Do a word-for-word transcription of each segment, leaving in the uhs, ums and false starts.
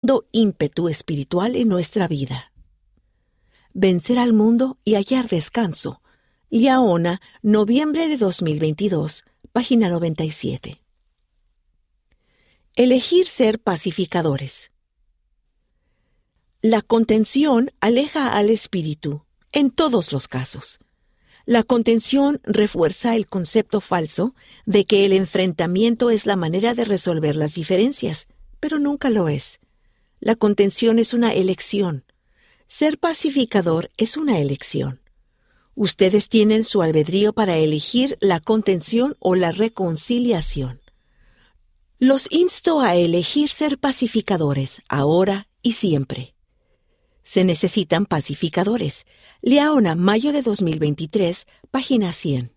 segundo ímpetu espiritual en nuestra vida. Vencer al mundo y hallar descanso. Liaona, noviembre de dos mil veintidós, página noventa y siete. Elegir ser pacificadores. La contención aleja al espíritu, en todos los casos. La contención refuerza el concepto falso de que el enfrentamiento es la manera de resolver las diferencias, pero nunca lo es. La contención es una elección. Ser pacificador es una elección. Ustedes tienen su albedrío para elegir la contención o la reconciliación. Los insto a elegir ser pacificadores, ahora y siempre. Se necesitan pacificadores. Liaona, mayo de dos mil veintitrés, página cien.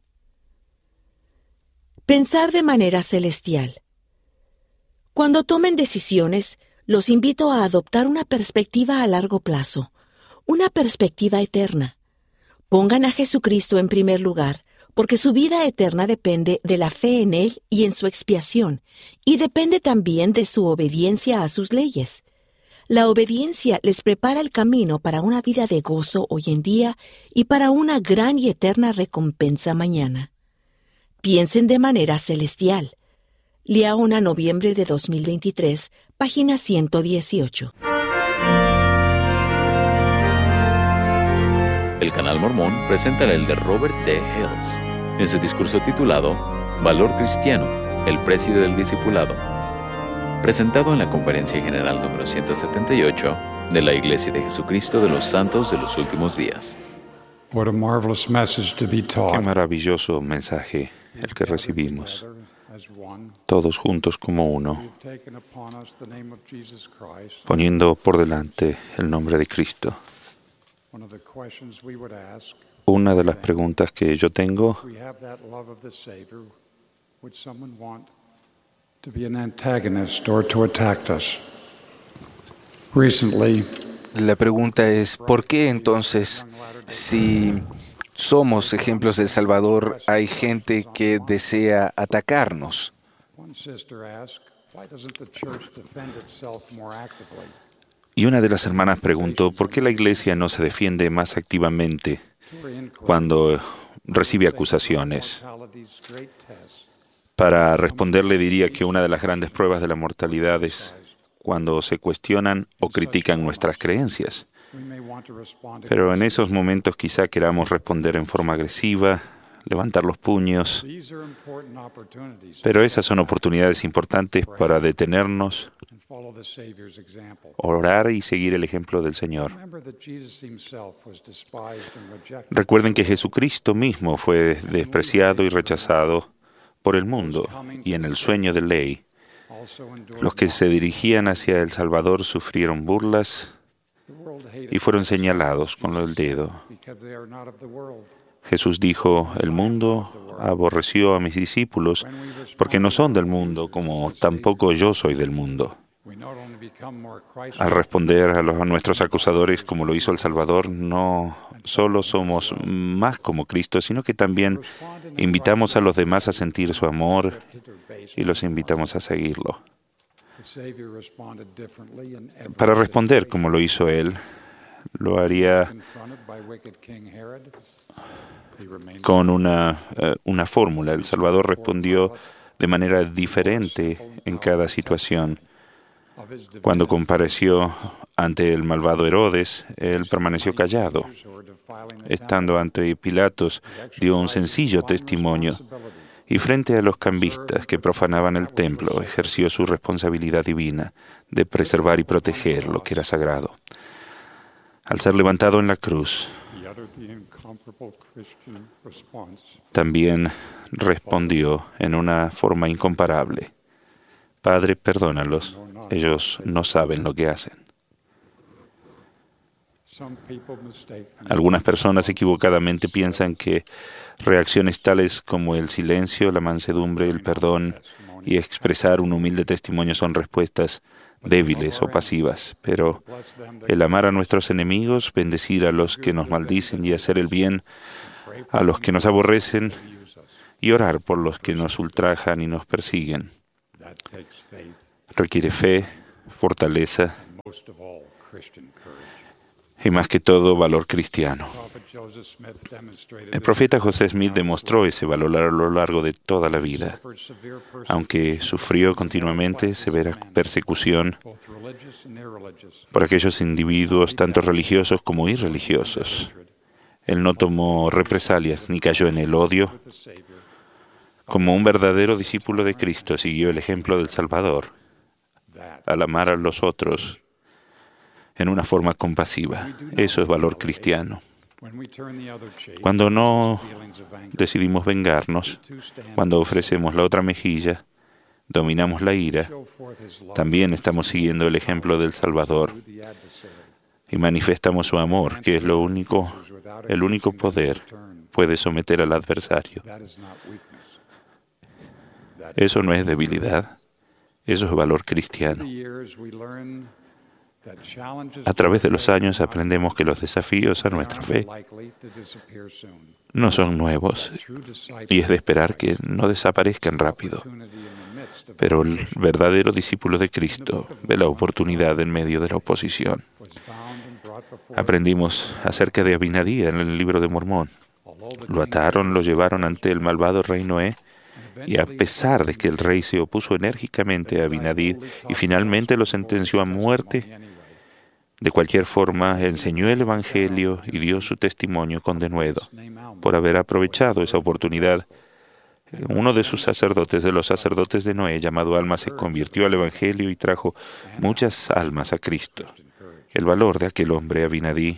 Pensar de manera celestial. Cuando tomen decisiones, los invito a adoptar una perspectiva a largo plazo, una perspectiva eterna. Pongan a Jesucristo en primer lugar, porque su vida eterna depende de la fe en Él y en su expiación, y depende también de su obediencia a sus leyes. La obediencia les prepara el camino para una vida de gozo hoy en día y para una gran y eterna recompensa mañana. Piensen de manera celestial. Liaona, noviembre de dos mil veintitrés, página ciento dieciocho. El Canal Mormón presenta el elder Robert T. Hales en su discurso titulado Valor Cristiano, el precio del discipulado, presentado en la Conferencia General número ciento setenta y ocho de la Iglesia de Jesucristo de los Santos de los Últimos Días. Qué maravilloso mensaje el que recibimos, todos juntos como uno, poniendo por delante el nombre de Cristo. Una de las preguntas que yo tengo La pregunta es, ¿por qué entonces, si somos ejemplos del Salvador, hay gente que desea atacarnos? Y una de las hermanas preguntó, ¿por qué la iglesia no se defiende más activamente cuando recibe acusaciones? Para responderle diría que una de las grandes pruebas de la mortalidad es cuando se cuestionan o critican nuestras creencias. Pero en esos momentos quizá queramos responder en forma agresiva, levantar los puños. Pero esas son oportunidades importantes para detenernos, orar y seguir el ejemplo del Señor. Recuerden que Jesucristo mismo fue despreciado y rechazado por el mundo, y en el sueño de ley, los que se dirigían hacia el Salvador sufrieron burlas y fueron señalados con el dedo. Jesús dijo, el mundo aborreció a mis discípulos porque no son del mundo, como tampoco yo soy del mundo. Al responder a, los, a nuestros acusadores como lo hizo el Salvador, no solo somos más como Cristo, sino que también invitamos a los demás a sentir su amor y los invitamos a seguirlo. Para responder como lo hizo Él, lo haría con una, uh, una fórmula. El Salvador respondió de manera diferente en cada situación. Cuando compareció ante el malvado Herodes, él permaneció callado. Estando ante Pilatos, dio un sencillo testimonio. Y frente a los cambistas que profanaban el templo, ejerció su responsabilidad divina de preservar y proteger lo que era sagrado. Al ser levantado en la cruz, también respondió en una forma incomparable. Padre, perdónalos, ellos no saben lo que hacen. Algunas personas equivocadamente piensan que reacciones tales como el silencio, la mansedumbre, el perdón y expresar un humilde testimonio son respuestas débiles o pasivas, pero el amar a nuestros enemigos, bendecir a los que nos maldicen y hacer el bien a los que nos aborrecen y orar por los que nos ultrajan y nos persiguen requiere fe, fortaleza y más que todo valor cristiano. El profeta José Smith demostró ese valor a lo largo de toda la vida. Aunque sufrió continuamente severa persecución por aquellos individuos tanto religiosos como irreligiosos, él no tomó represalias ni cayó en el odio. Como un verdadero discípulo de Cristo, siguió el ejemplo del Salvador al amar a los otros en una forma compasiva. Eso es valor cristiano. Cuando no decidimos vengarnos, cuando ofrecemos la otra mejilla, dominamos la ira, también estamos siguiendo el ejemplo del Salvador y manifestamos su amor, que es lo único, el único poder puede someter al adversario. Eso no es debilidad, eso es valor cristiano. A través de los años aprendemos que los desafíos a nuestra fe no son nuevos y es de esperar que no desaparezcan rápido. Pero el verdadero discípulo de Cristo ve la oportunidad en medio de la oposición. Aprendimos acerca de Abinadí en el libro de Mormón. Lo ataron, lo llevaron ante el malvado rey Noé, y a pesar de que el rey se opuso enérgicamente a Abinadí y finalmente lo sentenció a muerte, de cualquier forma enseñó el Evangelio y dio su testimonio con denuedo. Por haber aprovechado esa oportunidad, uno de sus sacerdotes, de los sacerdotes de Noé, llamado Alma, se convirtió al Evangelio y trajo muchas almas a Cristo. El valor de aquel hombre, Abinadí,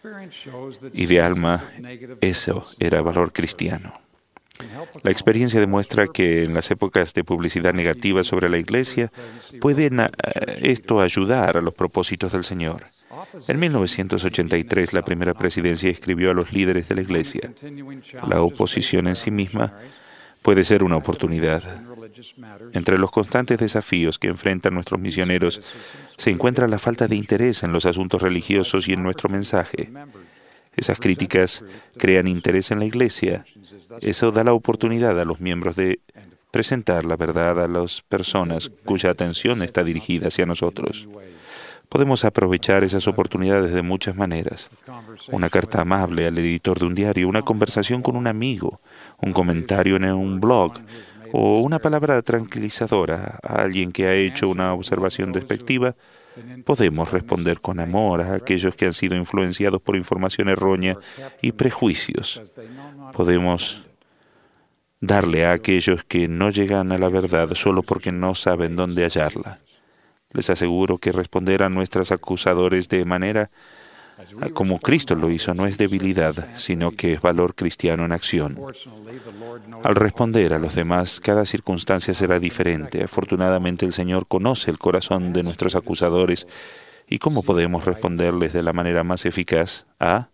y de Alma, eso era valor cristiano. La experiencia demuestra que en las épocas de publicidad negativa sobre la Iglesia, puede uh, esto ayudar a los propósitos del Señor. En mil novecientos ochenta y tres, la primera presidencia escribió a los líderes de la Iglesia: la oposición en sí misma puede ser una oportunidad. Entre los constantes desafíos que enfrentan nuestros misioneros se encuentra la falta de interés en los asuntos religiosos y en nuestro mensaje. Esas críticas crean interés en la Iglesia. Eso da la oportunidad a los miembros de presentar la verdad a las personas cuya atención está dirigida hacia nosotros. Podemos aprovechar esas oportunidades de muchas maneras. Una carta amable al editor de un diario, una conversación con un amigo, un comentario en un blog o una palabra tranquilizadora a alguien que ha hecho una observación despectiva. Podemos responder con amor a aquellos que han sido influenciados por información errónea y prejuicios. Podemos darle a aquellos que no llegan a la verdad solo porque no saben dónde hallarla. Les aseguro que responder a nuestros acusadores de manera como Cristo lo hizo no es debilidad, sino que es valor cristiano en acción. Al responder a los demás, cada circunstancia será diferente. Afortunadamente, el Señor conoce el corazón de nuestros acusadores y cómo podemos responderles de la manera más eficaz. A.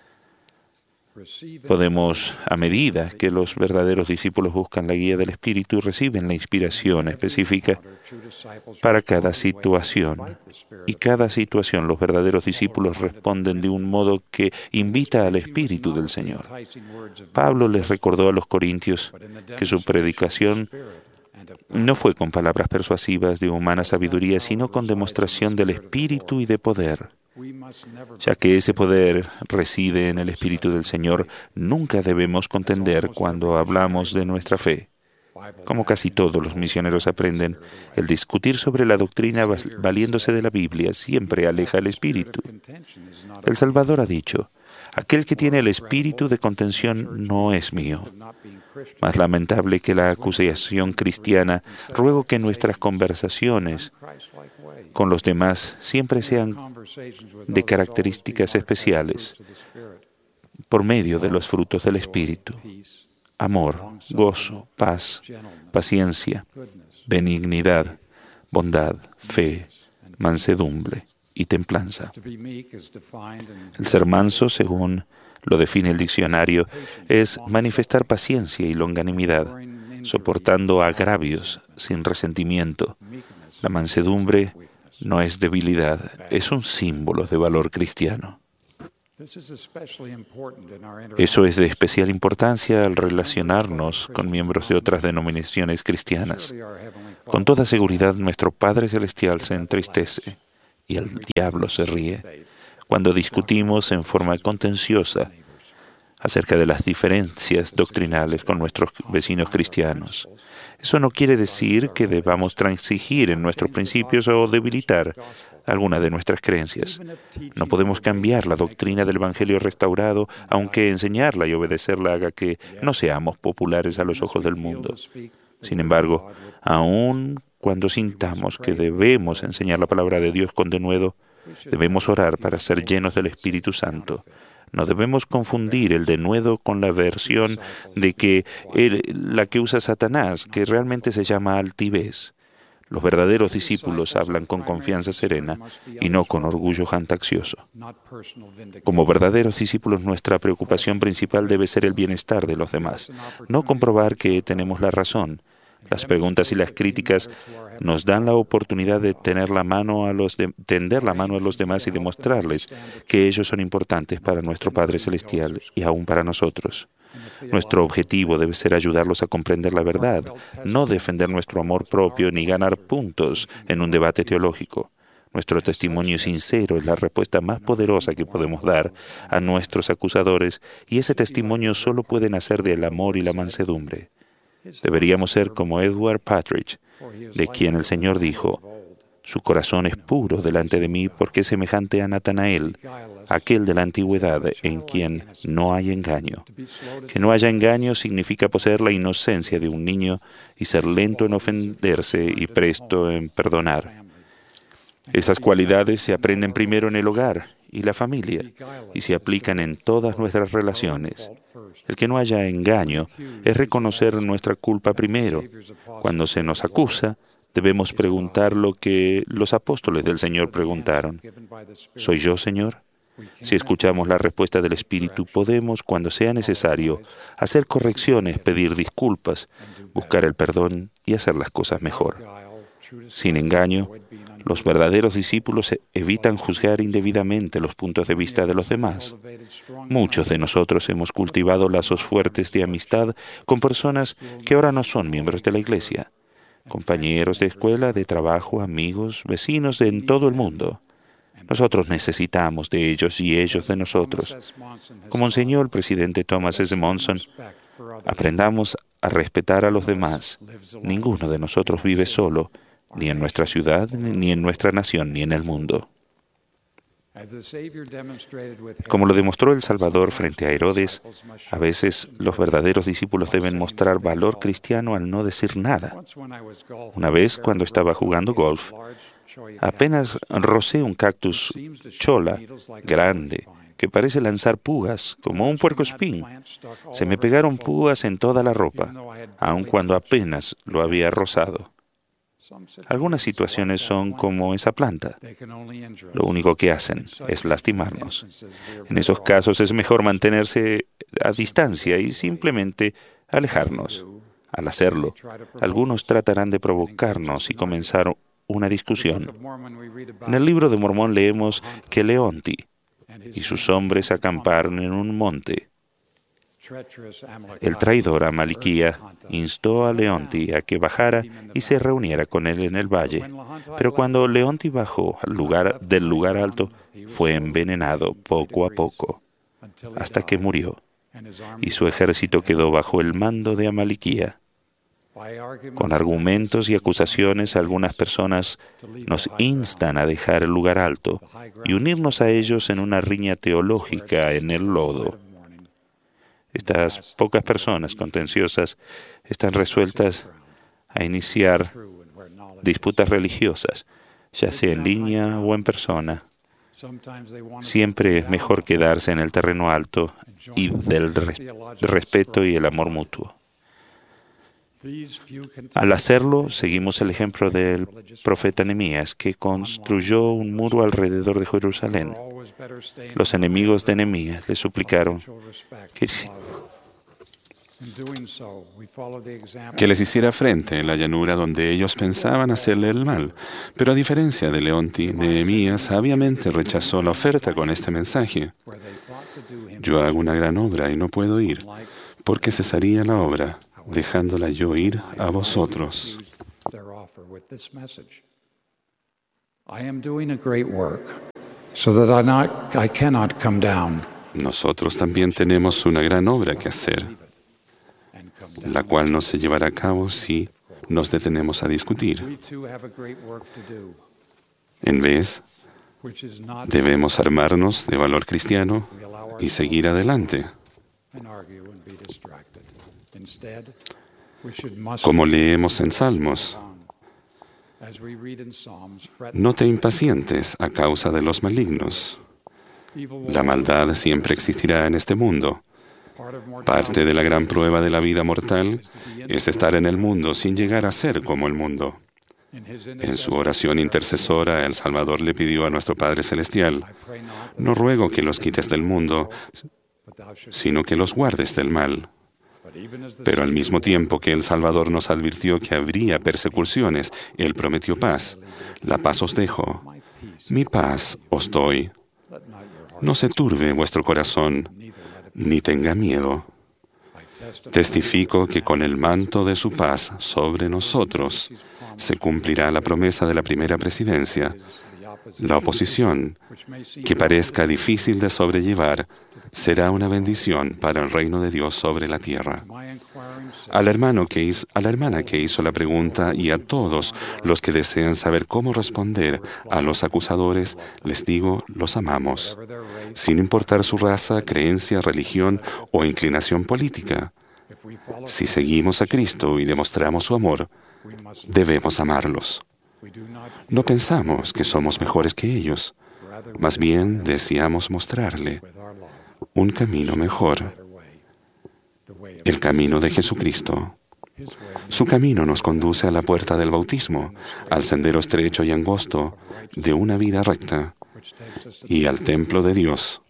Podemos, a medida que los verdaderos discípulos buscan la guía del Espíritu y reciben la inspiración específica para cada situación, y cada situación los verdaderos discípulos responden de un modo que invita al Espíritu del Señor. Pablo les recordó a los corintios que su predicación no fue con palabras persuasivas de humana sabiduría, sino con demostración del Espíritu y de poder. Ya que ese poder reside en el Espíritu del Señor, nunca debemos contender cuando hablamos de nuestra fe. Como casi todos los misioneros aprenden, el discutir sobre la doctrina valiéndose de la Biblia siempre aleja el Espíritu. El Salvador ha dicho: aquel que tiene el espíritu de contención no es mío. Más lamentable que la acusación cristiana, ruego que nuestras conversaciones con los demás siempre sean de características especiales, por medio de los frutos del Espíritu: amor, gozo, paz, paciencia, benignidad, bondad, fe, mansedumbre y templanza. El ser manso, según lo define el diccionario, es manifestar paciencia y longanimidad, soportando agravios sin resentimiento. La mansedumbre no es debilidad, es un símbolo de valor cristiano. Eso es de especial importancia al relacionarnos con miembros de otras denominaciones cristianas. Con toda seguridad, nuestro Padre Celestial se entristece y el diablo se ríe cuando discutimos en forma contenciosa acerca de las diferencias doctrinales con nuestros vecinos cristianos. Eso no quiere decir que debamos transigir en nuestros principios o debilitar alguna de nuestras creencias. No podemos cambiar la doctrina del Evangelio restaurado, aunque enseñarla y obedecerla haga que no seamos populares a los ojos del mundo. Sin embargo, aun cuando sintamos que debemos enseñar la palabra de Dios con denuedo, debemos orar para ser llenos del Espíritu Santo. No debemos confundir el denuedo con la versión de que el, la que usa Satanás, que realmente se llama altivez. Los verdaderos discípulos hablan con confianza serena y no con orgullo jactancioso. Como verdaderos discípulos, nuestra preocupación principal debe ser el bienestar de los demás, no comprobar que tenemos la razón. Las preguntas y las críticas nos dan la oportunidad de tener la mano a los de, tender la mano a los demás y demostrarles que ellos son importantes para nuestro Padre Celestial y aún para nosotros. Nuestro objetivo debe ser ayudarlos a comprender la verdad, no defender nuestro amor propio ni ganar puntos en un debate teológico. Nuestro testimonio sincero es la respuesta más poderosa que podemos dar a nuestros acusadores, y ese testimonio solo puede nacer del amor y la mansedumbre. Deberíamos ser como Edward Partridge, de quien el Señor dijo: «Su corazón es puro delante de mí porque es semejante a Natanael, aquel de la antigüedad en quien no hay engaño». Que no haya engaño significa poseer la inocencia de un niño y ser lento en ofenderse y presto en perdonar. Esas cualidades se aprenden primero en el hogar y la familia y se aplican en todas nuestras relaciones. El que no haya engaño es reconocer nuestra culpa primero. Cuando se nos acusa, debemos preguntar lo que los apóstoles del Señor preguntaron: ¿soy yo, Señor? Si escuchamos la respuesta del Espíritu, podemos, cuando sea necesario, hacer correcciones, pedir disculpas, buscar el perdón y hacer las cosas mejor. Sin engaño, los verdaderos discípulos evitan juzgar indebidamente los puntos de vista de los demás. Muchos de nosotros hemos cultivado lazos fuertes de amistad con personas que ahora no son miembros de la Iglesia, compañeros de escuela, de trabajo, amigos, vecinos de en todo el mundo. Nosotros necesitamos de ellos y ellos de nosotros. Como enseñó el presidente Thomas S. Monson, aprendamos a respetar a los demás. Ninguno de nosotros vive solo, ni en nuestra ciudad, ni en nuestra nación, ni en el mundo. Como lo demostró el Salvador frente a Herodes, a veces los verdaderos discípulos deben mostrar valor cristiano al no decir nada. Una vez, cuando estaba jugando golf, apenas rocé un cactus cholla grande que parece lanzar púas, como un puercoespín. Se me pegaron púas en toda la ropa, aun cuando apenas lo había rozado. Algunas situaciones son como esa planta. Lo único que hacen es lastimarnos. En esos casos es mejor mantenerse a distancia y simplemente alejarnos. Al hacerlo, algunos tratarán de provocarnos y comenzar una discusión. En el libro de Mormón leemos que Leonti y sus hombres acamparon en un monte. El traidor Amaliquía instó a Leonti a que bajara y se reuniera con él en el valle. Pero cuando Leonti bajó al lugar, del lugar alto, fue envenenado poco a poco, hasta que murió, y su ejército quedó bajo el mando de Amaliquía. Con argumentos y acusaciones, algunas personas nos instan a dejar el lugar alto y unirnos a ellos en una riña teológica en el lodo. Estas pocas personas contenciosas están resueltas a iniciar disputas religiosas, ya sea en línea o en persona. Siempre es mejor quedarse en el terreno alto y del respeto y el amor mutuo. Al hacerlo, seguimos el ejemplo del profeta Nehemías, que construyó un muro alrededor de Jerusalén. Los enemigos de Nehemías le suplicaron que, que les hiciera frente en la llanura donde ellos pensaban hacerle el mal. Pero a diferencia de Leonti, Nehemías sabiamente rechazó la oferta con este mensaje: yo hago una gran obra y no puedo ir, porque cesaría la obra, dejándola yo ir a vosotros. I am doing a great work, so that I, not, I cannot come down. Nosotros también tenemos una gran obra que hacer, la cual no se llevará a cabo si nos detenemos a discutir. We too have a great work to do, En vez, which is not debemos armarnos de valor cristiano y seguir adelante. and argue and be distracted. Instead, we should muster Como leemos en Salmos, as we read in Psalms, fret no te impacientes a causa de los malignos. evil La maldad siempre existirá en este mundo. part of mortality. Parte de la gran prueba de la vida mortal es estar en el mundo sin llegar a ser como el mundo. In his En su oración intercesora, el Salvador le pidió a nuestro Padre Celestial: no ruego que los quites del mundo, but thou shouldst. sino que los guardes del mal. But even as the Pero al mismo tiempo que el Salvador nos advirtió que habría persecuciones, Él prometió paz. La paz os dejo, mi paz os doy. let not your heart, No se turbe vuestro corazón, neither let it ni tenga miedo. I testify Testifico que con el manto de su paz sobre nosotros se cumplirá la promesa de la primera presidencia. the opposite, La oposición, which may seem que parezca difícil de sobrellevar, será una bendición para el reino de Dios sobre la tierra. my inquiring self, Al hermano que hizo, a la hermana que hizo la pregunta y a todos los que desean saber cómo responder a los acusadores, les digo, los amamos, whatever their race, sin importar su raza, creencia, religión o inclinación política. if we follow, Si seguimos a Cristo y demostramos su amor, we must. debemos amarlos. We do not. No pensamos que somos mejores que ellos, Rather, más bien deseamos mostrarle with our love, un camino mejor, better way, the way of el camino de Jesucristo. his way, Su camino nos conduce a la puerta del bautismo, al sendero estrecho y angosto de una vida recta which takes us to y al templo de Dios.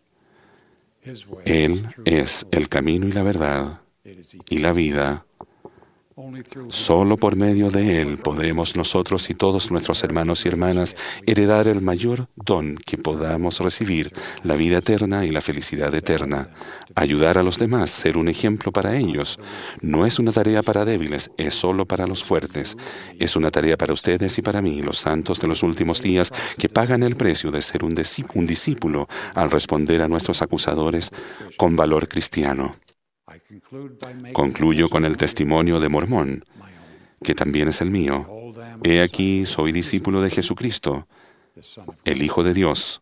his way. Él es el camino y la verdad It is y la vida. only through Solo por medio de Él podemos nosotros y todos nuestros hermanos y hermanas heredar el mayor don que podamos recibir, la vida eterna y la felicidad eterna. Ayudar a los demás, ser un ejemplo para ellos, no es una tarea para débiles, es solo para los fuertes. Es una tarea para ustedes y para mí, los santos de los últimos días, que pagan el precio de ser un, discí- un discípulo al responder a nuestros acusadores con valor cristiano. I conclude by making Concluyo con el testimonio de Mormón, my own. que también es el mío. Behold, I am He aquí, soy discípulo de Jesucristo, the Son of el Hijo de Dios.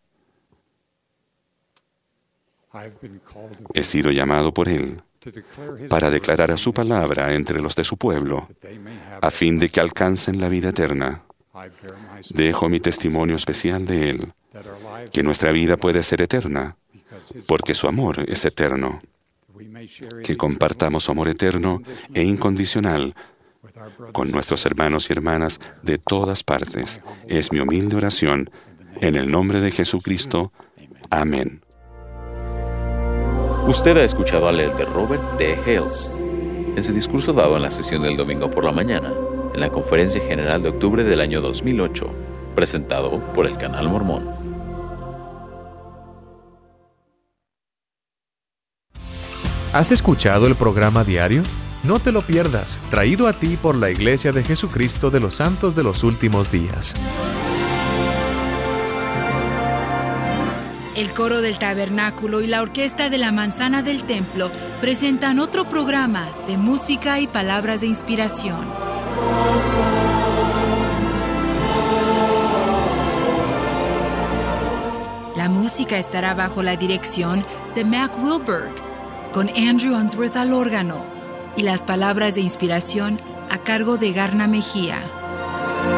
I have been called He sido llamado por Él to declare his para word declarar a su palabra entre los de su pueblo, that they may have. a fin de que alcancen la vida eterna. I bear my son, Dejo mi testimonio especial de Él, that our lives, que nuestra vida puede ser eterna, because his, porque su amor es eterno. we may share Que his compartamos su amor eterno e incondicional with our brothers. con nuestros hermanos y hermanas de todas partes. Es mi humilde oración, en el nombre de Jesucristo. Amén. Usted ha escuchado al elder Robert T. Hales en su discurso dado en la sesión del domingo por la mañana, en la Conferencia General de octubre del año dos mil ocho, presentado por el Canal Mormón. ¿Has escuchado el programa diario? No te lo pierdas, traído a ti por la Iglesia de Jesucristo de los Santos de los Últimos Días. El coro del tabernáculo y la orquesta de la manzana del templo presentan otro programa de música y palabras de inspiración. La música estará bajo la dirección de Mac Wilberg, con Andrew Unsworth al órgano, y las palabras de inspiración a cargo de Garna Mejía.